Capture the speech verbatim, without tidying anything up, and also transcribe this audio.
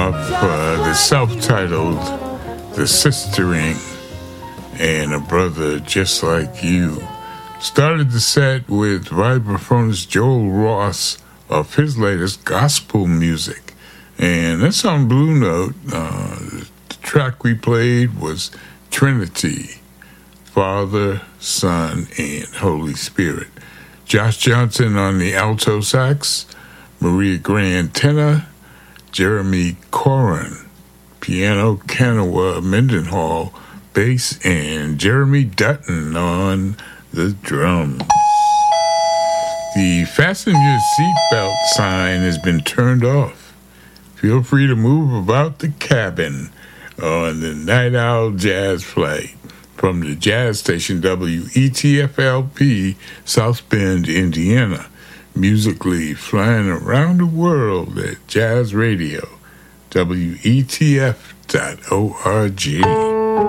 off uh, the self-titled The Sistering and A Brother Just Like You. Started the set with vibraphonist Joel Ross of his latest gospel music. And that's on Blue Note. Uh, the track we played was Trinity, Father, Son, and Holy Spirit. Josh Johnson on the alto sax, Maria Grand tenor, Jeremy Corin, piano, Kanawa Mendenhall, bass, and Jeremy Dutton on the drums. The fasten your seatbelt sign has been turned off. Feel free to move about the cabin on the Night Owl Jazz Flight from the jazz station W E T F L P, South Bend, Indiana. Musically flying around the world at Jazz Radio, W E T F dot org.